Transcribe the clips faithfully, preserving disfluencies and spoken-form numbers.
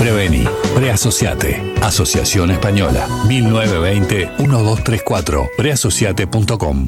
Prevení, preasociate. Asociación Española. mil novecientos veinte, doce treinta y cuatro. preasociate punto com.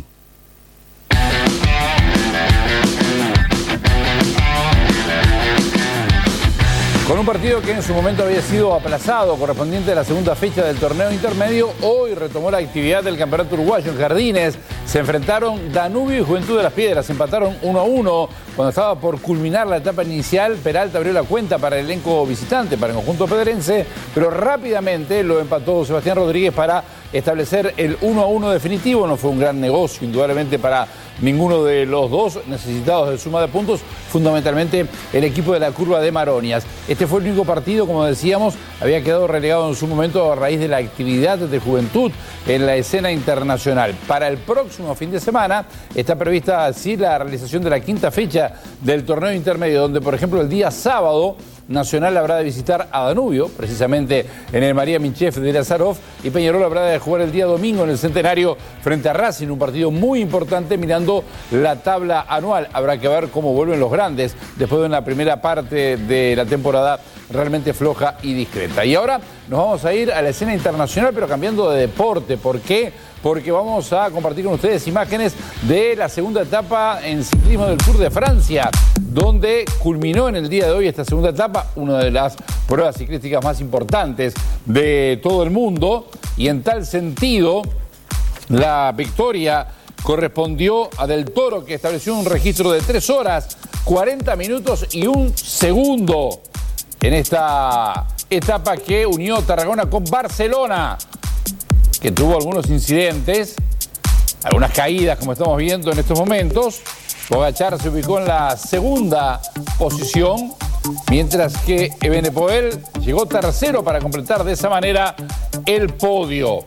Con un partido que en su momento había sido aplazado, correspondiente a la segunda fecha del torneo intermedio, hoy retomó la actividad del campeonato uruguayo en Jardines. Se enfrentaron Danubio y Juventud de las Piedras, empataron uno a uno. Cuando estaba por culminar la etapa inicial, Peralta abrió la cuenta para el elenco visitante, para el conjunto pedrense, pero rápidamente lo empató Sebastián Rodríguez para establecer el uno a uno definitivo. No fue un gran negocio, indudablemente, para ninguno de los dos, necesitados de suma de puntos, fundamentalmente el equipo de la Curva de Maronias. Este fue el único partido, como decíamos, había quedado relegado en su momento a raíz de la actividad de Juventud en la escena internacional. Para el próximo fin de semana está prevista así la realización de la quinta fecha del torneo intermedio, donde, por ejemplo, el día sábado Nacional habrá de visitar a Danubio, precisamente en el María Minchef de Lazarov, y Peñarol habrá de jugar el día domingo en el Centenario frente a Racing, un partido muy importante mirando la tabla anual. Habrá que ver cómo vuelven los grandes después de una primera parte de la temporada realmente floja y discreta. Y ahora nos vamos a ir a la escena internacional, pero cambiando de deporte. ¿Por qué? Porque vamos a compartir con ustedes imágenes de la segunda etapa en ciclismo del Tour de Francia, donde culminó en el día de hoy esta segunda etapa, una de las pruebas ciclísticas más importantes de todo el mundo, y en tal sentido la victoria correspondió a Del Toro, que estableció un registro de tres horas, cuarenta minutos y un segundo en esta etapa que unió Tarragona con Barcelona, que tuvo algunos incidentes, algunas caídas, como estamos viendo en estos momentos. Pogačar se ubicó en la segunda posición, mientras que Evenepoel llegó tercero para completar de esa manera el podio.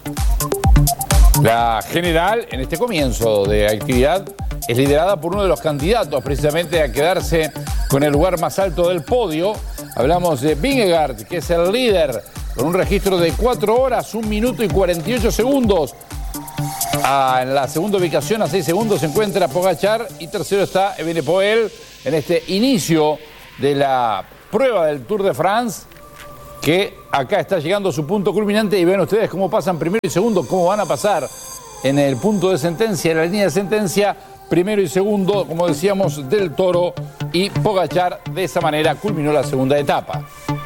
La general, en este comienzo de actividad, es liderada por uno de los candidatos precisamente a quedarse con el lugar más alto del podio. Hablamos de Vingegaard, que es el líder, con un registro de cuatro horas, un minuto y cuarenta y ocho segundos. Ah, en la segunda ubicación, a seis segundos, se encuentra Pogačar, y tercero está Evenepoel en este inicio de la prueba del Tour de France, que acá está llegando a su punto culminante, y ven ustedes cómo pasan primero y segundo, cómo van a pasar en el punto de sentencia, en la línea de sentencia, primero y segundo, como decíamos, Del Toro y Pogačar. De esa manera culminó la segunda etapa.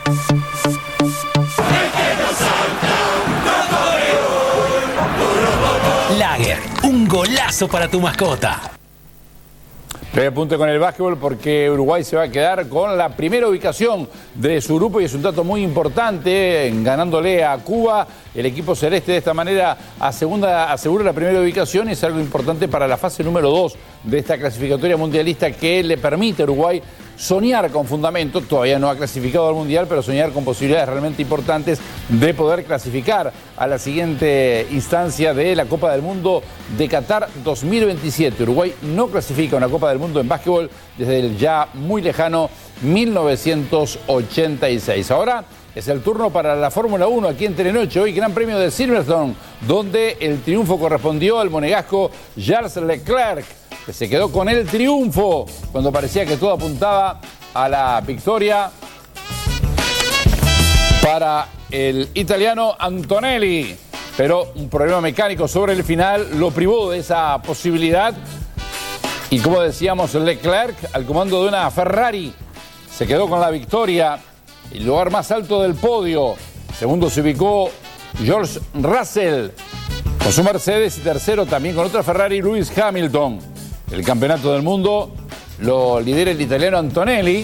Lager, un golazo para tu mascota. Primer punto con el básquetbol, porque Uruguay se va a quedar con la primera ubicación de su grupo, y es un dato muy importante, en ganándole a Cuba. El equipo celeste de esta manera asegura, asegura la primera ubicación, y es algo importante para la fase número dos de esta clasificatoria mundialista, que le permite a Uruguay soñar con fundamento. Todavía no ha clasificado al Mundial, pero soñar con posibilidades realmente importantes de poder clasificar a la siguiente instancia de la Copa del Mundo de Qatar dos mil veintisiete. Uruguay no clasifica a una Copa del Mundo en básquetbol desde el ya muy lejano mil novecientos ochenta y seis. Ahora es el turno para la Fórmula uno aquí en Telenoche. Hoy Gran Premio de Silverstone, donde el triunfo correspondió al monegasco Charles Leclerc, que se quedó con el triunfo cuando parecía que todo apuntaba a la victoria para el italiano Antonelli. Pero un problema mecánico sobre el final lo privó de esa posibilidad. Y como decíamos, Leclerc, al comando de una Ferrari, se quedó con la victoria, el lugar más alto del podio. Segundo se ubicó George Russell con su Mercedes, y tercero también con otra Ferrari, Lewis Hamilton. El campeonato del mundo lo lidera el italiano Antonelli,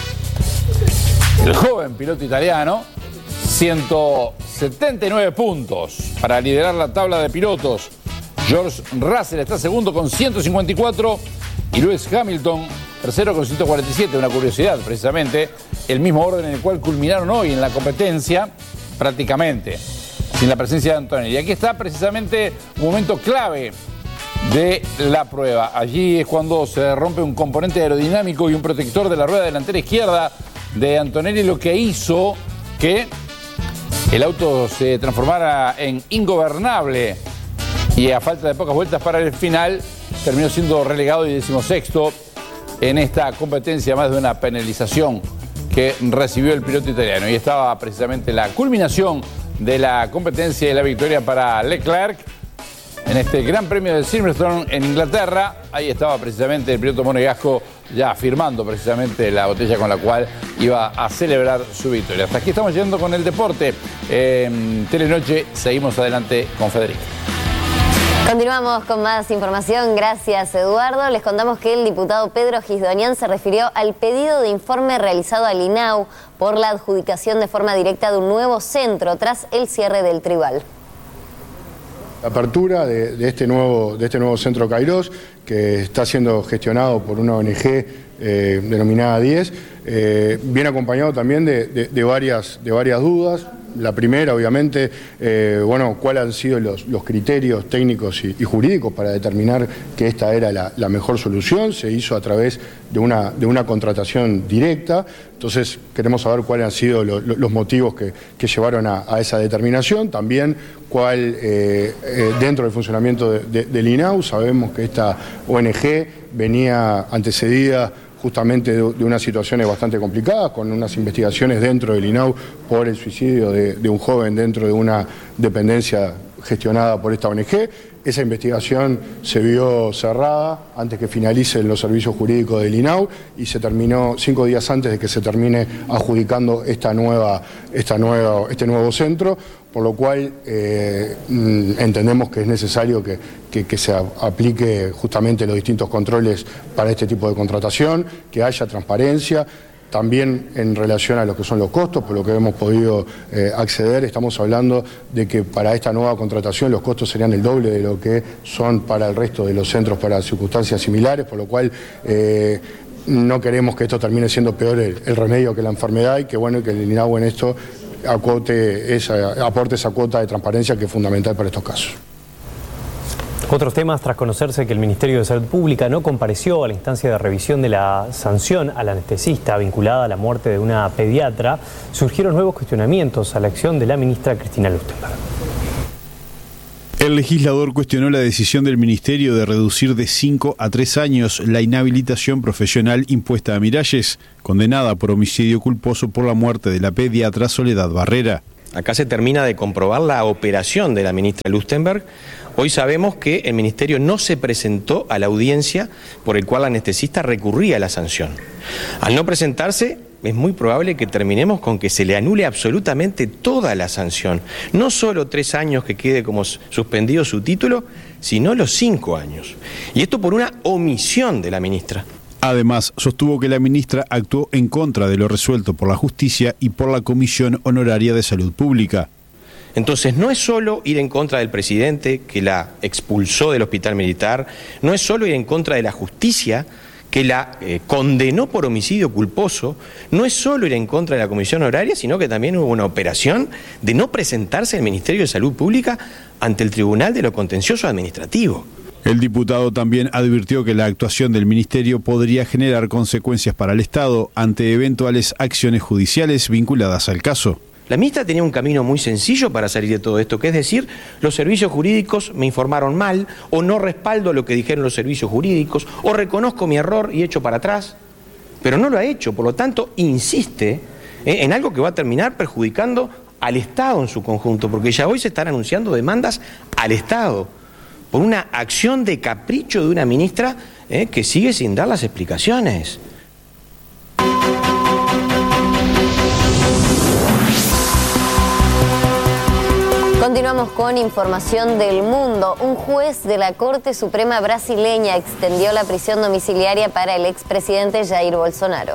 el joven piloto italiano, ciento setenta y nueve puntos para liderar la tabla de pilotos. George Russell está segundo con ciento cincuenta y cuatro y Lewis Hamilton tercero con ciento cuarenta y siete. Una curiosidad, precisamente, el mismo orden en el cual culminaron hoy en la competencia, prácticamente sin la presencia de Antonelli. Y aquí está precisamente un momento clave de la prueba. Allí es cuando se rompe un componente aerodinámico y un protector de la rueda delantera izquierda de Antonelli, lo que hizo que el auto se transformara en ingobernable, y a falta de pocas vueltas para el final terminó siendo relegado y decimosexto en esta competencia, más de una penalización que recibió el piloto italiano. Y estaba precisamente la culminación de la competencia y la victoria para Leclerc en este Gran Premio de Silverstone en Inglaterra. Ahí estaba precisamente el piloto monegasco ya firmando precisamente la botella con la cual iba a celebrar su victoria. Hasta aquí estamos llegando con el deporte. En Telenoche seguimos adelante con Federico. Continuamos con más información. Gracias, Eduardo. Les contamos que el diputado Pedro Gisdonian se refirió al pedido de informe realizado al I N A U por la adjudicación de forma directa de un nuevo centro tras el cierre del Tribal. La apertura de, de, este nuevo, de este nuevo centro Kairos, que está siendo gestionado por una O N G eh, denominada diez, eh, viene acompañado también de, de, de, varias, de varias dudas. La primera, obviamente, eh, bueno, cuáles han sido los, los criterios técnicos y, y jurídicos para determinar que esta era la, la mejor solución. Se hizo a través de una, de una contratación directa. Entonces, queremos saber cuáles han sido lo, lo, los motivos que, que llevaron a, a esa determinación. También, cuál, eh, eh, dentro del funcionamiento de, de, del I N A U, sabemos que esta O N G venía antecedida justamente de, de unas situaciones bastante complicadas, con unas investigaciones dentro del I N A U por el suicidio de, de un joven dentro de una dependencia gestionada por esta O N G. Esa investigación se vio cerrada antes que finalicen los servicios jurídicos del I N A U y se terminó cinco días antes de que se termine adjudicando esta nueva, esta nueva, este nuevo centro, por lo cual eh, entendemos que es necesario que, que, que se aplique justamente los distintos controles para este tipo de contratación, que haya transparencia. También en relación a lo que son los costos, por lo que hemos podido eh, acceder, estamos hablando de que para esta nueva contratación los costos serían el doble de lo que son para el resto de los centros para circunstancias similares, por lo cual eh, no queremos que esto termine siendo peor el, el remedio que la enfermedad y que bueno que el I N A U en esto acote esa, aporte esa cuota de transparencia que es fundamental para estos casos. Otros temas, tras conocerse que el Ministerio de Salud Pública no compareció a la instancia de revisión de la sanción al anestesista vinculada a la muerte de una pediatra, surgieron nuevos cuestionamientos a la acción de la ministra Cristina Lustberg. El legislador cuestionó la decisión del Ministerio de reducir de cinco a tres años la inhabilitación profesional impuesta a Miralles, condenada por homicidio culposo por la muerte de la pediatra Soledad Barrera. Acá se termina de comprobar la operación de la ministra Lustberg. Hoy sabemos que el Ministerio no se presentó a la audiencia por el cual la anestesista recurría a la sanción. Al no presentarse, es muy probable que terminemos con que se le anule absolutamente toda la sanción. No solo tres años que quede como suspendido su título, sino los cinco años. Y esto por una omisión de la ministra. Además, sostuvo que la ministra actuó en contra de lo resuelto por la justicia y por la Comisión Honoraria de Salud Pública. Entonces, no es solo ir en contra del presidente que la expulsó del hospital militar, no es solo ir en contra de la justicia que la eh, condenó por homicidio culposo, no es solo ir en contra de la Comisión Honoraria, sino que también hubo una operación de no presentarse el Ministerio de Salud Pública ante el Tribunal de lo Contencioso Administrativo. El diputado también advirtió que la actuación del Ministerio podría generar consecuencias para el Estado ante eventuales acciones judiciales vinculadas al caso. La ministra tenía un camino muy sencillo para salir de todo esto, que es decir, los servicios jurídicos me informaron mal, o no respaldo lo que dijeron los servicios jurídicos, o reconozco mi error y echo para atrás, pero no lo ha hecho, por lo tanto insiste eh, en algo que va a terminar perjudicando al Estado en su conjunto, porque ya hoy se están anunciando demandas al Estado por una acción de capricho de una ministra eh, que sigue sin dar las explicaciones. Continuamos con información del mundo. Un juez de la Corte Suprema brasileña extendió la prisión domiciliaria para el expresidente Jair Bolsonaro.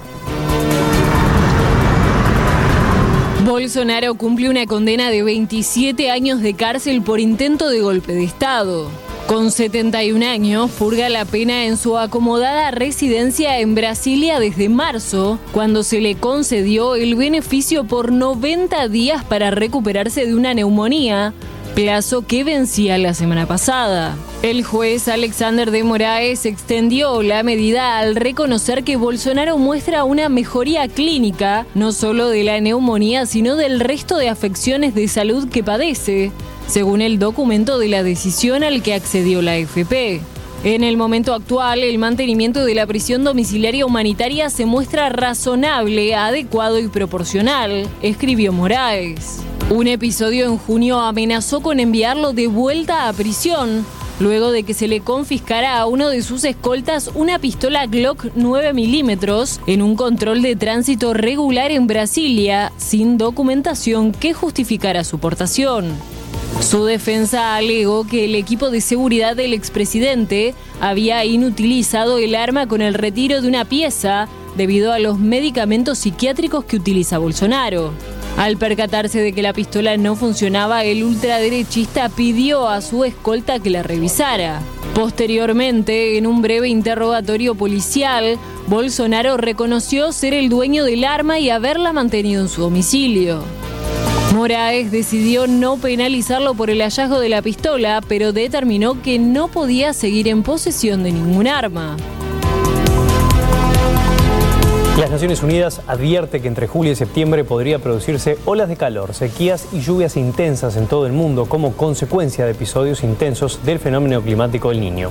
Bolsonaro cumple una condena de veintisiete años de cárcel por intento de golpe de Estado. Con setenta y un años, purga la pena en su acomodada residencia en Brasilia desde marzo, cuando se le concedió el beneficio por noventa días para recuperarse de una neumonía, plazo que vencía la semana pasada. El juez Alexander de Moraes extendió la medida al reconocer que Bolsonaro muestra una mejoría clínica, no solo de la neumonía, sino del resto de afecciones de salud que padece, según el documento de la decisión al que accedió la A F P. En el momento actual, el mantenimiento de la prisión domiciliaria humanitaria se muestra razonable, adecuado y proporcional, escribió Moraes. Un episodio en junio amenazó con enviarlo de vuelta a prisión, luego de que se le confiscara a uno de sus escoltas una pistola Glock nueve milímetros en un control de tránsito regular en Brasilia, sin documentación que justificara su portación. Su defensa alegó que el equipo de seguridad del expresidente había inutilizado el arma con el retiro de una pieza debido a los medicamentos psiquiátricos que utiliza Bolsonaro. Al percatarse de que la pistola no funcionaba, el ultraderechista pidió a su escolta que la revisara. Posteriormente, en un breve interrogatorio policial, Bolsonaro reconoció ser el dueño del arma y haberla mantenido en su domicilio. Moraes decidió no penalizarlo por el hallazgo de la pistola, pero determinó que no podía seguir en posesión de ningún arma. Las Naciones Unidas advierte que entre julio y septiembre podría producirse olas de calor, sequías y lluvias intensas en todo el mundo como consecuencia de episodios intensos del fenómeno climático El Niño.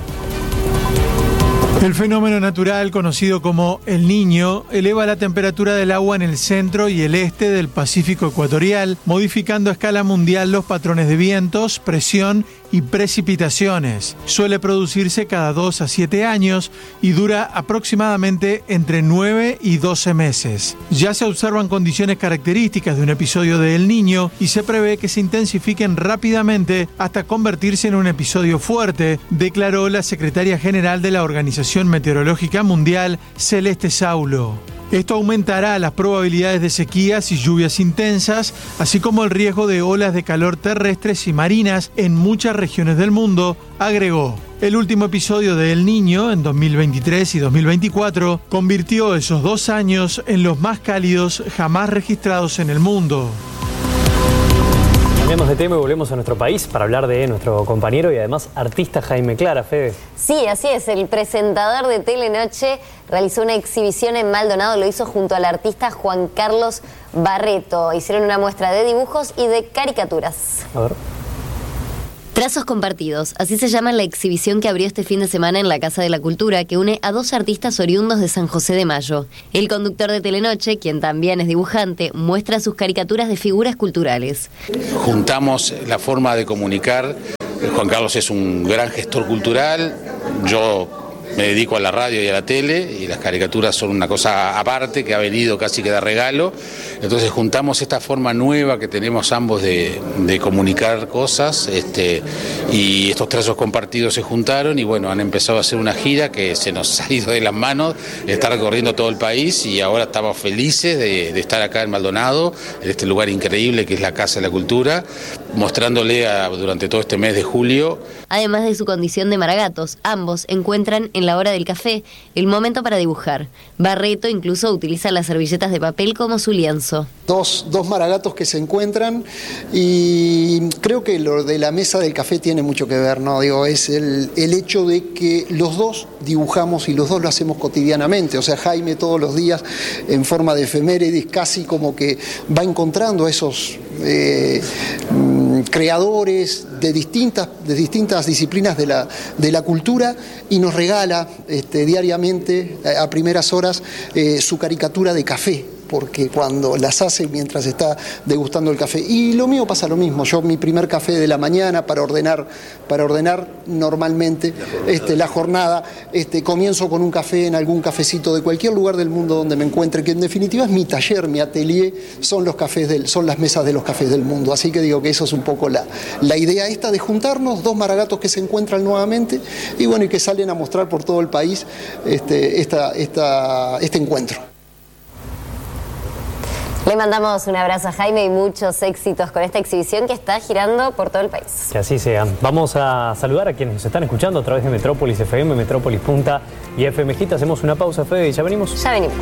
El fenómeno natural conocido como El Niño eleva la temperatura del agua en el centro y el este del Pacífico ecuatorial, modificando a escala mundial los patrones de vientos, presión y precipitaciones. Suele producirse cada dos a siete años y dura aproximadamente entre nueve y doce meses. Ya se observan condiciones características de un episodio de El Niño y se prevé que se intensifiquen rápidamente hasta convertirse en un episodio fuerte, declaró la secretaria general de la Organización Meteorológica Mundial, Celeste Saulo. Esto aumentará las probabilidades de sequías y lluvias intensas, así como el riesgo de olas de calor terrestres y marinas en muchas regiones del mundo, agregó. El último episodio de El Niño, en dos mil veintitrés y dos mil veinticuatro, convirtió esos dos años en los más cálidos jamás registrados en el mundo. Cambiamos de tema y volvemos a nuestro país para hablar de nuestro compañero y además artista Jaime Clara, Fede. Sí, así es. El presentador de Telenoche realizó una exhibición en Maldonado, lo hizo junto al artista Juan Carlos Barreto. Hicieron una muestra de dibujos y de caricaturas. A ver. Trazos compartidos, así se llama la exhibición que abrió este fin de semana en la Casa de la Cultura, que une a dos artistas oriundos de San José de Mayo. El conductor de Telenoche, quien también es dibujante, muestra sus caricaturas de figuras culturales. Juntamos la forma de comunicar. Juan Carlos es un gran gestor cultural, yo me dedico a la radio y a la tele y las caricaturas son una cosa aparte que ha venido casi que de regalo. Entonces juntamos esta forma nueva que tenemos ambos de, de comunicar cosas este, y estos trazos compartidos se juntaron y bueno, han empezado a hacer una gira que se nos ha ido de las manos, está recorriendo todo el país y ahora estamos felices de, de estar acá en Maldonado, en este lugar increíble que es la Casa de la Cultura, mostrándole a, durante todo este mes de julio. Además de su condición de maragatos, ambos encuentran en la hora del café el momento para dibujar. Barreto incluso utiliza las servilletas de papel como su lienzo. Dos, dos maragatos que se encuentran y creo que lo de la mesa del café tiene mucho que ver, ¿no? Digo, es el, el hecho de que los dos dibujamos y los dos lo hacemos cotidianamente. O sea, Jaime todos los días en forma de efemérides casi como que va encontrando esos eh, creadores de distintas, de distintas disciplinas de la, de la cultura y nos regala este, diariamente a primeras horas eh, su caricatura de café, porque cuando las hace mientras está degustando el café. Y lo mío pasa lo mismo, yo mi primer café de la mañana para ordenar, para ordenar normalmente este, la jornada, este, comienzo con un café en algún cafecito de cualquier lugar del mundo donde me encuentre, que en definitiva es mi taller, mi atelier, son los cafés del, son las mesas de los cafés del mundo. Así que digo que eso es un poco la, la idea esta de juntarnos, dos maragatos que se encuentran nuevamente y bueno, y que salen a mostrar por todo el país este, esta, esta, este encuentro. Le mandamos un abrazo a Jaime y muchos éxitos con esta exhibición que está girando por todo el país. Que así sea. Vamos a saludar a quienes nos están escuchando a través de Metrópolis F M, Metrópolis Punta y F M G. Hacemos una pausa, Fede, y ya venimos. Ya venimos.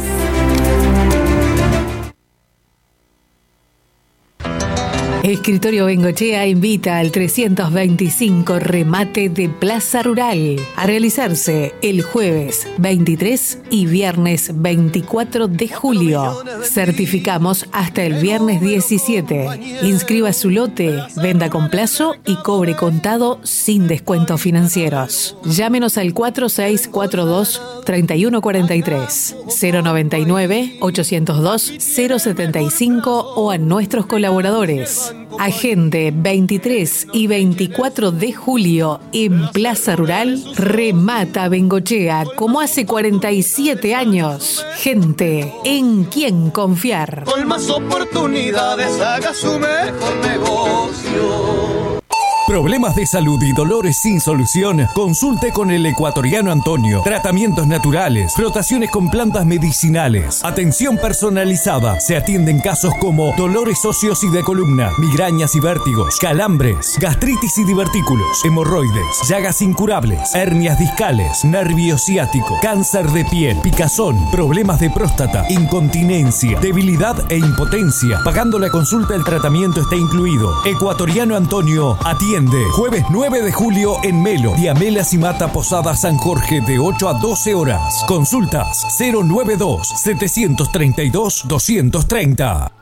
Escritorio Bengochea invita al trescientos veinticinco remate de Plaza Rural a realizarse el jueves veintitrés y viernes veinticuatro de julio. Certificamos hasta el viernes diecisiete. Inscriba su lote, venda con plazo y cobre contado sin descuentos financieros. Llámenos al cuatro seis cuatro dos, tres uno cuatro tres, cero noventa y nueve, ochocientos dos, cero setenta y cinco o a nuestros colaboradores. Agende veintitrés y veinticuatro de julio en Plaza Rural. Remata Bengochea como hace cuarenta y siete años. Gente en quien confiar. Con más oportunidades haga su mejor negocio. ¿Problemas de salud y dolores sin solución? Consulte con el ecuatoriano Antonio. Tratamientos naturales, frotaciones con plantas medicinales, atención personalizada. Se atienden casos como dolores óseos y de columna, migrañas y vértigos, calambres, gastritis y divertículos, hemorroides, llagas incurables, hernias discales, nervio ciático, cáncer de piel, picazón, problemas de próstata, incontinencia, debilidad e impotencia. Pagando la consulta, el tratamiento está incluido. Ecuatoriano Antonio atiende jueves nueve de julio en Melo, Diamela Cimata Posada San Jorge de ocho a doce horas. Consultas cero noventa y dos, setecientos treinta y dos, doscientos treinta.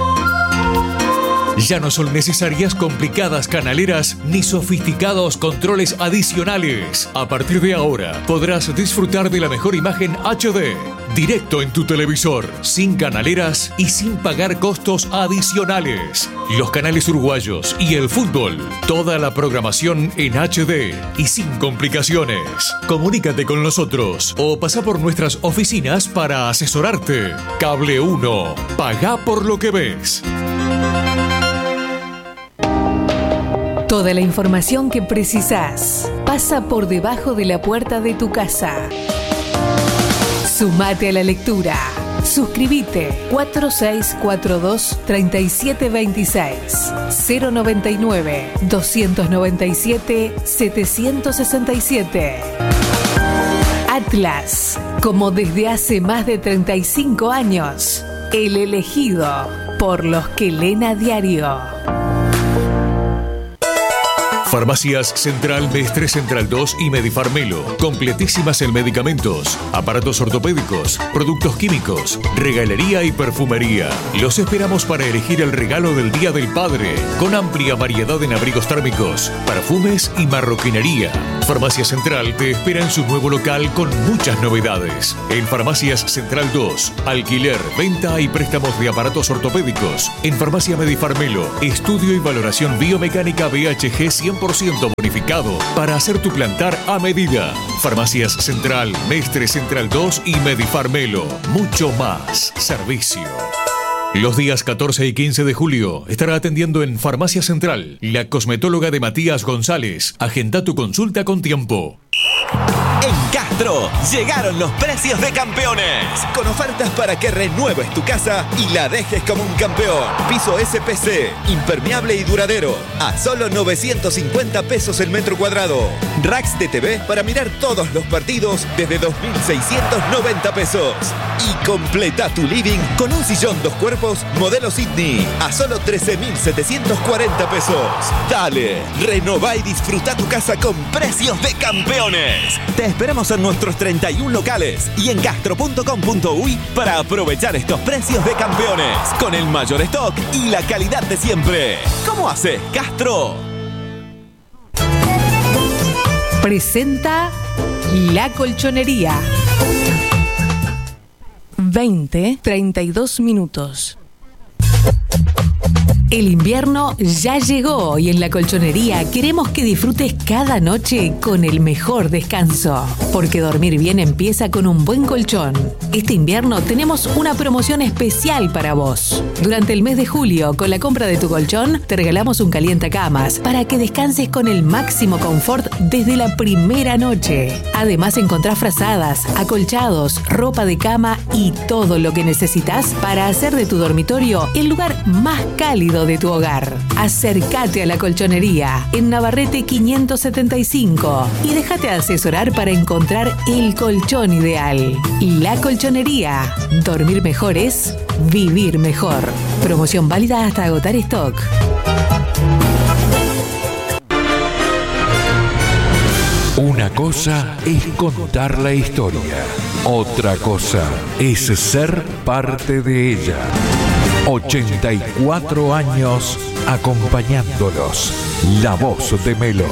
Ya no son necesarias complicadas canaleras ni sofisticados controles adicionales. A partir de ahora podrás disfrutar de la mejor imagen H D directo en tu televisor, sin canaleras y sin pagar costos adicionales. Los canales uruguayos y el fútbol, toda la programación en H D y sin complicaciones. Comunícate con nosotros o pasa por nuestras oficinas para asesorarte. Cable uno, pagá por lo que ves. Toda la información que precisás pasa por debajo de la puerta de tu casa. Sumate a la lectura. Suscríbete cuatro seis cuatro dos, tres siete dos seis, cero noventa y nueve, doscientos noventa y siete, setecientos sesenta y siete. Atlas, como desde hace más de treinta y cinco años, el elegido por los que leen a diario. Farmacias Central, Mestre Central dos y Medifarmelo. Completísimas en medicamentos, aparatos ortopédicos, productos químicos, regalería y perfumería. Los esperamos para elegir el regalo del Día del Padre, con amplia variedad en abrigos térmicos, perfumes y marroquinería. Farmacia Central te espera en su nuevo local con muchas novedades. En Farmacias Central dos, alquiler, venta y préstamos de aparatos ortopédicos. En Farmacia Medifarmelo, estudio y valoración biomecánica B H G cien por ciento bonificado para hacer tu plantar a medida. Farmacias Central, Mestre Central dos y Medifarmelo. Mucho más servicio. Los días catorce y quince de julio estará atendiendo en Farmacia Central la cosmetóloga de Matías González. Agenda tu consulta con tiempo. En Castro llegaron los precios de campeones, con ofertas para que renueves tu casa y la dejes como un campeón. Piso S P C, impermeable y duradero, a solo novecientos cincuenta pesos el metro cuadrado. Racks de T V para mirar todos los partidos desde dos mil seiscientos noventa pesos. Y completa tu living con un sillón dos cuerpos modelo Sydney a solo trece mil setecientos cuarenta pesos. Dale, renová y disfruta tu casa con precios de campeones. Te esperamos en nuestros treinta y uno locales y en castro punto com punto uy para aprovechar estos precios de campeones con el mayor stock y la calidad de siempre. ¿Cómo haces, Castro? Presenta La Colchonería. veinte, treinta y dos minutos. El invierno ya llegó y en La Colchonería queremos que disfrutes cada noche con el mejor descanso. Porque dormir bien empieza con un buen colchón. Este invierno tenemos una promoción especial para vos. Durante el mes de julio, con la compra de tu colchón, te regalamos un calientacamas para que descanses con el máximo confort desde la primera noche. Además encontrás frazadas, acolchados, ropa de cama y todo lo que necesitas para hacer de tu dormitorio el lugar más cálido de tu hogar. Acércate a La Colchonería en Navarrete quinientos setenta y cinco y déjate asesorar para encontrar el colchón ideal. La Colchonería. Dormir mejor es vivir mejor. Promoción válida hasta agotar stock. Una cosa es contar la historia, otra cosa es ser parte de ella. ochenta y cuatro años acompañándolos. La voz de Melo.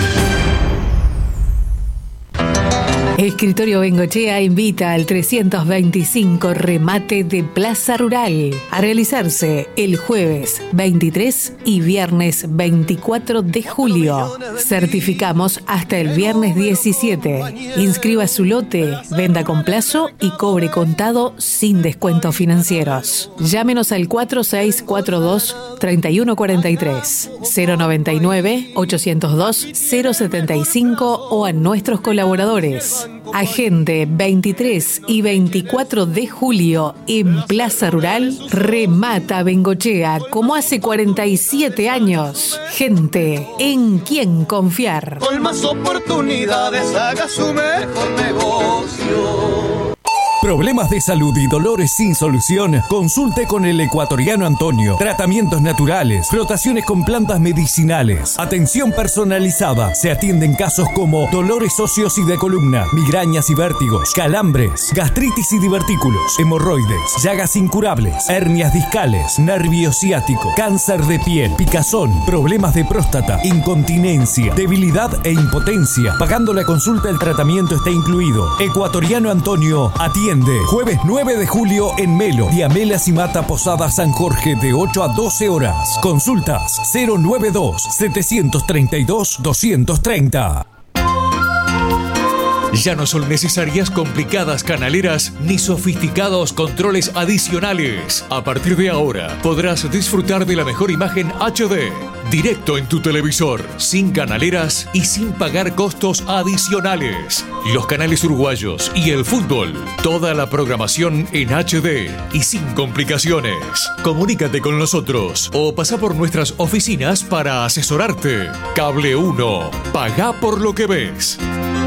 Escritorio Bengochea invita al trescientos veinticinco remate de Plaza Rural a realizarse el jueves veintitrés y viernes veinticuatro de julio. Certificamos hasta el viernes diecisiete. Inscriba su lote, venda con plazo y cobre contado sin descuentos financieros. Llámenos al cuatro seis cuatro dos, tres uno cuatro tres, cero noventa y nueve, ochocientos dos, cero setenta y cinco o a nuestros colaboradores. Agende veintitrés y veinticuatro de julio en Plaza Rural. Remata Bengochea como hace cuarenta y siete años. Gente en quien confiar. Con más oportunidades haga su mejor negocio. Problemas de salud y dolores sin solución, consulte con el ecuatoriano Antonio. Tratamientos naturales, frotaciones con plantas medicinales, atención personalizada. Se atienden casos como dolores óseos y de columna, migrañas y vértigos, calambres, gastritis y divertículos, hemorroides, llagas incurables, hernias discales, nervio ciático, cáncer de piel, picazón, problemas de próstata, incontinencia, debilidad e impotencia. Pagando la consulta, el tratamiento está incluido. Ecuatoriano Antonio atiende jueves nueve de julio en Melo, Diamela Cimata Posada San Jorge de ocho a doce horas. Consultas cero noventa y dos, setecientos treinta y dos, doscientos treinta. Ya no son necesarias complicadas canaleras ni sofisticados controles adicionales. A partir de ahora podrás disfrutar de la mejor imagen H D, directo en tu televisor, sin canaleras y sin pagar costos adicionales. Los canales uruguayos y el fútbol, toda la programación en H D y sin complicaciones. Comunícate con nosotros o pasa por nuestras oficinas para asesorarte. Cable uno, paga por lo que ves.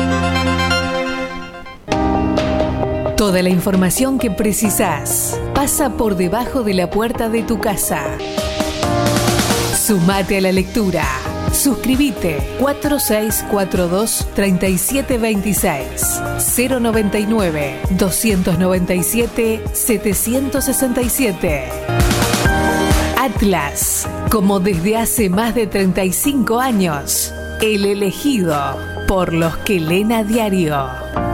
Toda la información que precisás pasa por debajo de la puerta de tu casa. Sumate a la lectura. Suscríbete cuatro seis cuatro dos, tres siete dos seis, cero noventa y nueve, doscientos noventa y siete, setecientos sesenta y siete. Atlas, como desde hace más de treinta y cinco años, el elegido por los que leen a diario.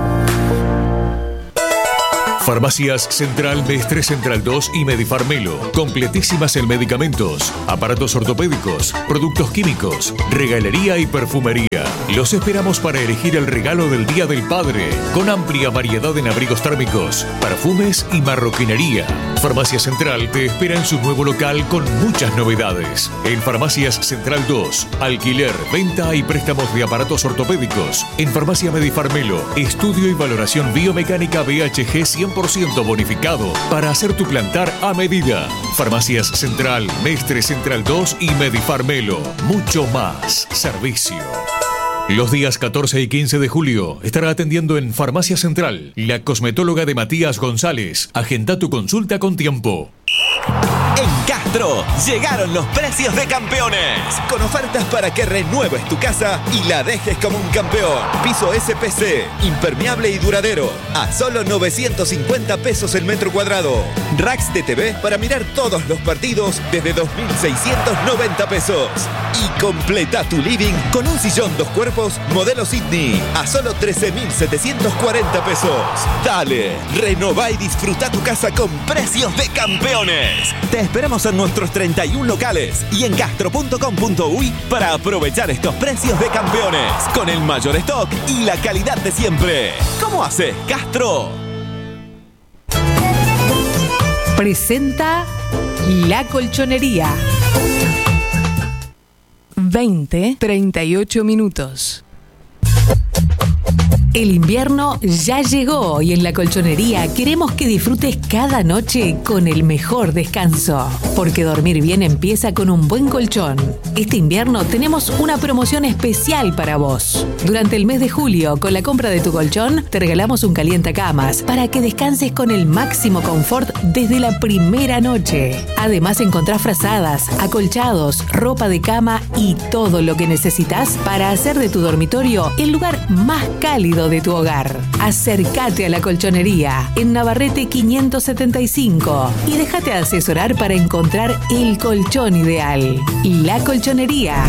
Farmacias Central, Mestre Central dos y Medifarmelo. Completísimas en medicamentos, aparatos ortopédicos, productos químicos, regalería y perfumería. Los esperamos para elegir el regalo del Día del Padre, con amplia variedad en abrigos térmicos, perfumes y marroquinería. Farmacia Central te espera en su nuevo local con muchas novedades. En Farmacias Central dos, alquiler, venta y préstamos de aparatos ortopédicos. En Farmacia Medifarmelo, estudio y valoración biomecánica B H G cien por ciento bonificado para hacer tu plantar a medida. Farmacias Central, Mestre Central dos y Medifarmelo. Mucho más servicio. Los días catorce y quince de julio estará atendiendo en Farmacia Central la cosmetóloga de Matías González. Agenda tu consulta con tiempo. En Castro llegaron los precios de campeones, con ofertas para que renueves tu casa y la dejes como un campeón. Piso S P C, impermeable y duradero, a solo novecientos cincuenta pesos el metro cuadrado. Racks de T V para mirar todos los partidos desde dos mil seiscientos noventa pesos. Y completa tu living con un sillón dos cuerpos modelo Sydney a solo trece mil setecientos cuarenta pesos. Dale, renová y disfruta tu casa con precios de campeones. Te esperamos en nuestros treinta y uno locales y en castro punto com punto uy para aprovechar estos precios de campeones con el mayor stock y la calidad de siempre. ¿Cómo haces, Castro? Presenta La Colchonería. veinte, treinta y ocho minutos. El invierno ya llegó y en La Colchonería queremos que disfrutes cada noche con el mejor descanso. Porque dormir bien empieza con un buen colchón. Este invierno tenemos una promoción especial para vos. Durante el mes de julio, con la compra de tu colchón, te regalamos un calientacamas para que descanses con el máximo confort desde la primera noche. Además encontrás frazadas, acolchados, ropa de cama y todo lo que necesitas para hacer de tu dormitorio el lugar más cálido de tu hogar. Acércate a La Colchonería en Navarrete quinientos setenta y cinco y déjate asesorar para encontrar el colchón ideal. La Colchonería.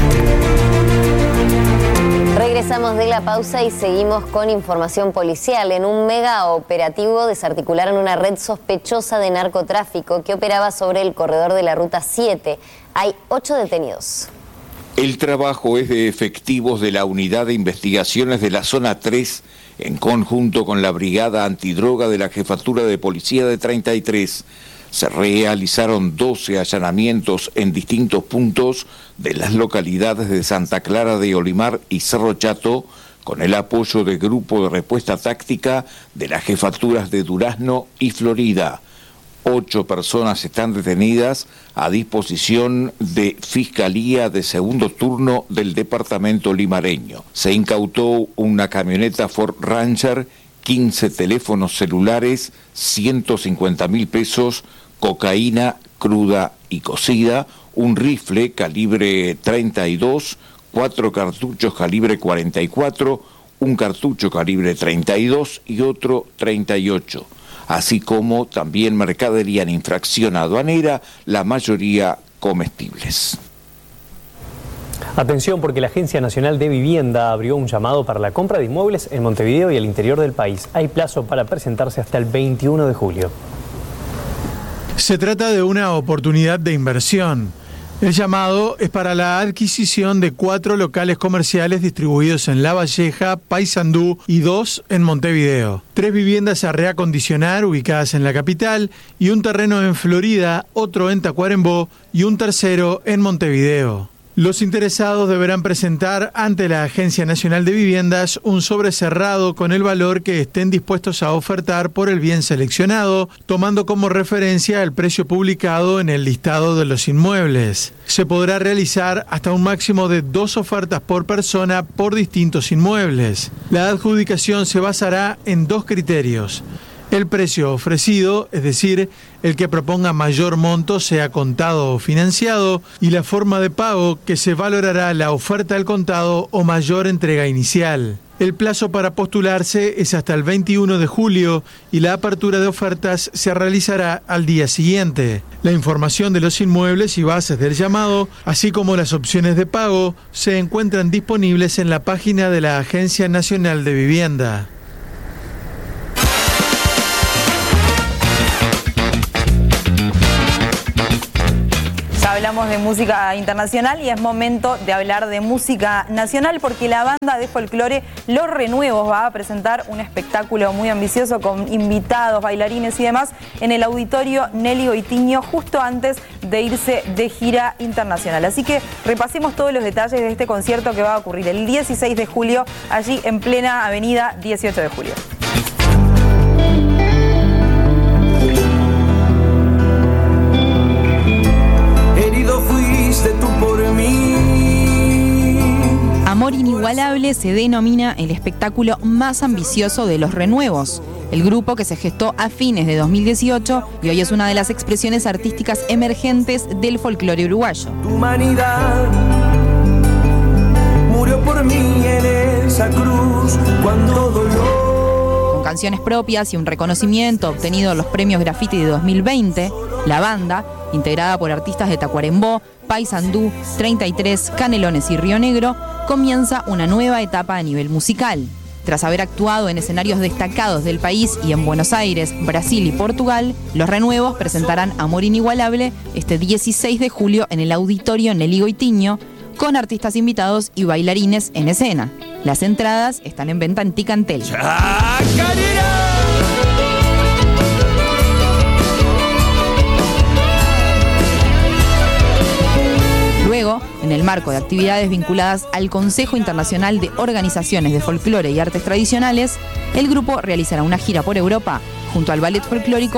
Regresamos de la pausa y seguimos con información policial. En un mega operativo desarticularon una red sospechosa de narcotráfico que operaba sobre el corredor de la Ruta siete. Hay ocho detenidos. El trabajo es de efectivos de la Unidad de Investigaciones de la Zona tres, en conjunto con la Brigada Antidroga de la Jefatura de Policía de treinta y tres. Se realizaron doce allanamientos en distintos puntos de las localidades de Santa Clara de Olimar y Cerro Chato, con el apoyo del Grupo de Respuesta Táctica de las Jefaturas de Durazno y Florida. Ocho personas están detenidas a disposición de Fiscalía de Segundo Turno del Departamento Limareño. Se incautó una camioneta Ford Ranger, quince teléfonos celulares, ciento cincuenta mil pesos, cocaína cruda y cocida, un rifle calibre treinta y dos, cuatro cartuchos calibre cuarenta y cuatro, un cartucho calibre treinta y dos y otro treinta y ocho. Así como también mercadería en infracción aduanera, la mayoría comestibles. Atención, porque la Agencia Nacional de Vivienda abrió un llamado para la compra de inmuebles en Montevideo y el interior del país. Hay plazo para presentarse hasta el veintiuno de julio. Se trata de una oportunidad de inversión. El llamado es para la adquisición de cuatro locales comerciales distribuidos en La Valleja, Paysandú y dos en Montevideo. Tres viviendas a reacondicionar ubicadas en la capital y un terreno en Florida, otro en Tacuarembó y un tercero en Montevideo. Los interesados deberán presentar ante la Agencia Nacional de Viviendas un sobre cerrado con el valor que estén dispuestos a ofertar por el bien seleccionado, tomando como referencia el precio publicado en el listado de los inmuebles. Se podrá realizar hasta un máximo de dos ofertas por persona por distintos inmuebles. La adjudicación se basará en dos criterios: el precio ofrecido, es decir, el que proponga mayor monto sea contado o financiado, y la forma de pago, que se valorará la oferta al contado o mayor entrega inicial. El plazo para postularse es hasta el veintiuno de julio y la apertura de ofertas se realizará al día siguiente. La información de los inmuebles y bases del llamado, así como las opciones de pago, se encuentran disponibles en la página de la Agencia Nacional de Vivienda. Hablamos de música internacional y es momento de hablar de música nacional, porque la banda de folclore Los Renuevos va a presentar un espectáculo muy ambicioso con invitados, bailarines y demás en el Auditorio Nelly Goitiño justo antes de irse de gira internacional. Así que repasemos todos los detalles de este concierto que va a ocurrir el dieciséis de julio allí en plena avenida dieciocho de julio. Amor Inigualable se denomina el espectáculo más ambicioso de Los Renuevos, el grupo que se gestó a fines de dos mil dieciocho y hoy es una de las expresiones artísticas emergentes del folclore uruguayo. Tu humanidad murió por mí en esa cruz cuando dolor. Con canciones propias y un reconocimiento obtenido en los premios Graffiti de dos mil veinte, la banda, integrada por artistas de Tacuarembó, Paysandú, treinta y tres, Canelones y Río Negro, comienza una nueva etapa a nivel musical. Tras haber actuado en escenarios destacados del país y en Buenos Aires, Brasil y Portugal, Los Renuevos presentarán Amor Inigualable este dieciséis de julio en el Auditorio Nelly Goitiño, con artistas invitados y bailarines en escena. Las entradas están en venta en Ticantel. Luego, en el marco de actividades vinculadas al Consejo Internacional de Organizaciones de Folclore y Artes Tradicionales, el grupo realizará una gira por Europa junto al Ballet Folclórico